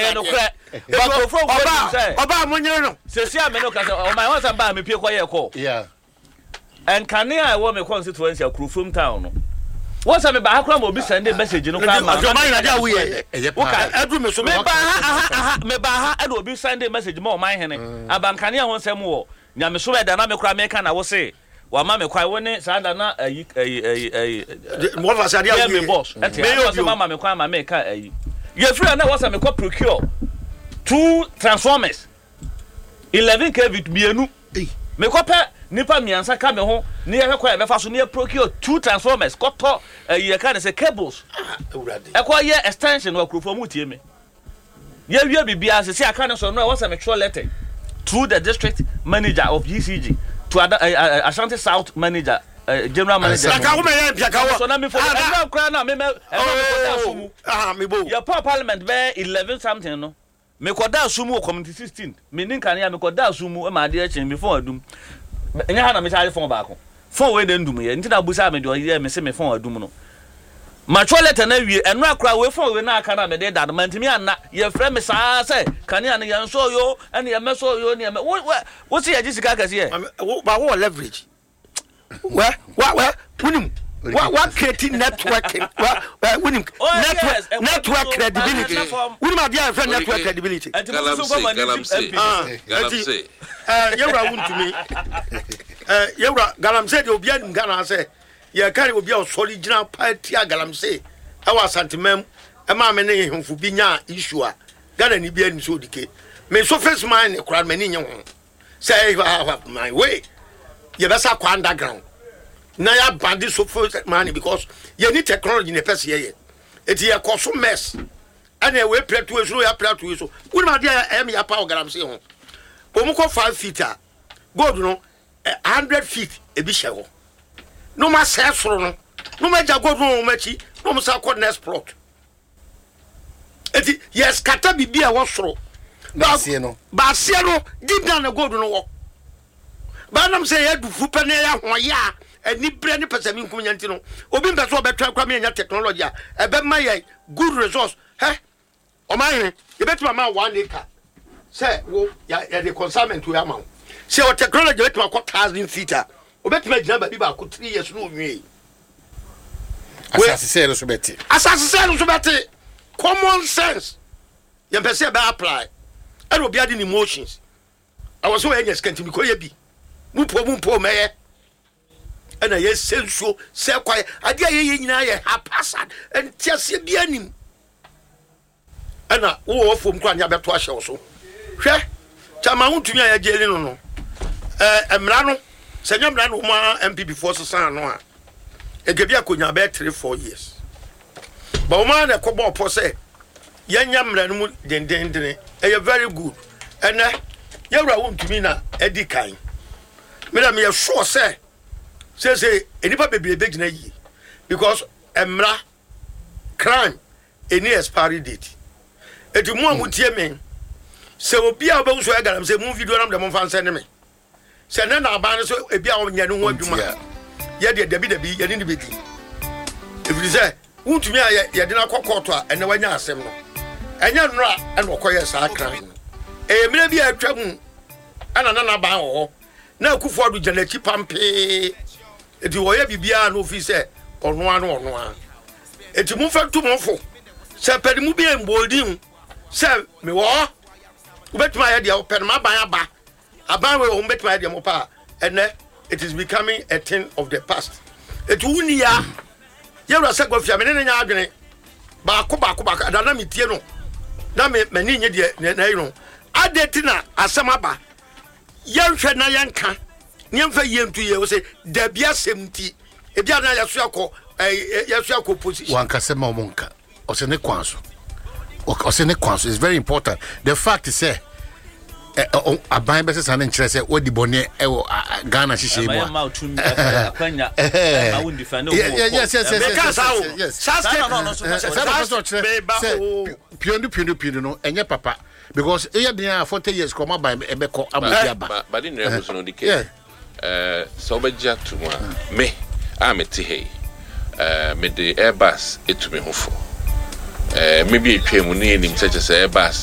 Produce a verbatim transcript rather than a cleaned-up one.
ye no kra ba ko fo go say oba monye no se si ameno ka say o my wan say ba me pie ko ye ko yeah and can I wo me constituency akru from town no what say me ba akra mo bi send message no ka ma o man na dia we ye okay edu me so me ba ha me ba ha e do bi send message mo man hene abankane ho nsem wo nya me so be da na me kra me ka na wo say wa ma me kwai woni sa da na ayi ayi ayi mo fa sa dia we me boss eti I so mama me kwai ma me ka ayi ye free na was me ko procure two transformers eleven kV mienu me ko pe nipa miansa ka me ho ne ye kwai be fa so ne procure two transformers ko to ayi ka ne say cables e ko ye extension wa krofo mu tie me ye wi bibia se se aka ne so no was me throw letter through the district manager of G C G to uh, uh, Ashanti South manager uh, general manager ka wo me ya pia ka wo so na me for na kra na me me sumu ah me bo your parliament be eleven something no me koda sumu community sixteen me nin kan ya me koda sumu e ma de achen me phone adum enya ha na me charge phone baako phone we den dum ye ntina busa me de ye me se me phone adum no ma toilet na wie eno akra we phone we na aka na me de dad mantimi anna ye frɛ me saa se kan ya ne ye nso yo ene ye meso yo ne me wo se ye jisika kase ye ba wo leverage wa wa wa wunim wa wa create networking wa wunim network network credibility wunim adia friend network credibility galamse eh yewra wuntumi eh yewra galamse de obi anim Ghana say ye carry obi a original party galamse e wa santimam e ma me ne hemfu bi nya issue a Ghana ni bi ani so dike me so face mine e kura me ni nye ho say my way ye besa kwa underground na ya bandi so face mine because ye need technology ne pese ye eti ye koso mess ana we platu so ya platu so woni ma dia em ya pa galamse ho omu ko five feet a gold no one hundred feet e bi hye ho no ma say soro no no ma jago no ma chi no ma sa ko next plot eti yes kata bibia wo soro ba sie no ba sie no deep down na gold no wo ba nam say ya du fupa na ya ho ya ani bre ne pesa mi nkum nyanti no obi mbe so obetwa kwa me nya technology a e be ma ye good resource he o ma ye e betima ma one acre say wo ya ya the consignment we am say o technology betima ko one thousand feet a obetima gina ba bi ba ko three years no nwie asase say no so beti asase say no so beti common sense ye pese be apply and obi ade emotions I was so anyes kanti mi ko ye bi mu po mu po meye and I sensual say kwai ade ye ye nyina ye haphazard and tiase bi anim ana wo ofom kwa nya beto ahye so hwe chama huntumi ya jeli no no eh emra no senyo mra no ma M P before so san no a egebi akonya be three four years ba o ma na kobo opo say yenya mra no mu den den den e very good ene yewra huntumi na edi kan me na me sure say say say enipa bebere be gina yi because emra crime any expiry date eti mu amutie me se obi a obewu so agaram se mu video nam de mo fan send me se na na ba so ebi a o nya no ho adwuma ye de debi debi ye ni bedi every say untumi a ye de na kokoto a ene wanya asem no enya nra ene okoye sa crime e mire bi atwa mu ana na na ba ho na akufo adu janachi pampe eti wo ye bibia no fi se ono ano ono a eti mu fa tu mo fo se pedi mu bi emboldin se me wo ubetuma ya dia open ma ban aba aban we o betuma ya dia mo pa ene it is becoming a thing of the past eti wuni ya ye wura se gofia me ne nya adwene ba ko ba ko ba da na metie no na me mani nye de na yi no adeti na asem aba yenhwe na yenka nyemfa yentu ye wo se da bia semti e bia na yaso akọ yaso akọ position wanka se ma monka o se ne kwanso o se ne kwanso is very important the fact is say aban be se san nkyere se odi bone e Ghana hihye mu akwanya ma wundi fa no yes yes yes yes no no no so piondu piondu piondu no enye papa because e ya forty years come aban e be ko amodi aba but in there was no decay eh so be jatu me am te hey eh me the Airbus etumi hofo eh maybe etwa mu ne nim seche se Airbus